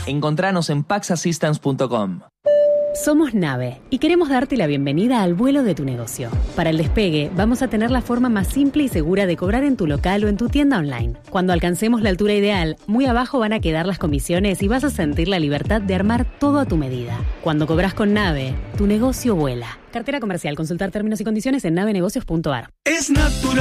Encontranos en paxassistance.com. Somos Nave y queremos darte la bienvenida al vuelo de tu negocio. Para el despegue, vamos a tener la forma más simple y segura de cobrar en tu local o en tu tienda online. Cuando alcancemos la altura ideal, muy abajo van a quedar las comisiones y vas a sentir la libertad de armar todo a tu medida. Cuando cobras con Nave, tu negocio vuela. Cartera comercial. Consultar términos y condiciones en navenegocios.ar. Es natural.